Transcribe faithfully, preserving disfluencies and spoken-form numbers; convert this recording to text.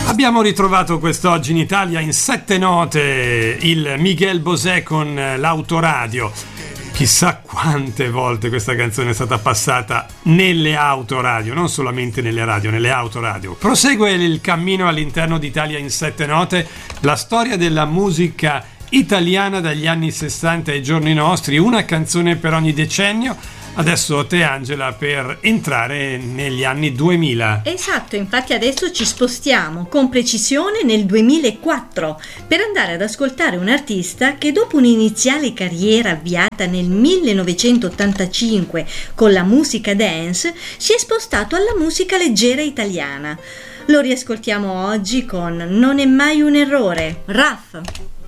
Abbiamo ritrovato quest'oggi in Italia in sette note il Miguel Bosé con l'autoradio. Chissà quante volte questa canzone è stata passata nelle autoradio, non solamente nelle radio, nelle autoradio. Prosegue il cammino all'interno d'Italia in sette note, la storia della musica italiana dagli anni sessanta ai giorni nostri, una canzone per ogni decennio. Adesso te, Angela, per entrare negli anni duemila. Esatto, infatti adesso ci spostiamo con precisione nel duemilaquattro per andare ad ascoltare un artista che dopo un'iniziale carriera avviata nel millenovecentottantacinque con la musica dance si è spostato alla musica leggera italiana. Lo riascoltiamo oggi con Non è mai un errore, Raf.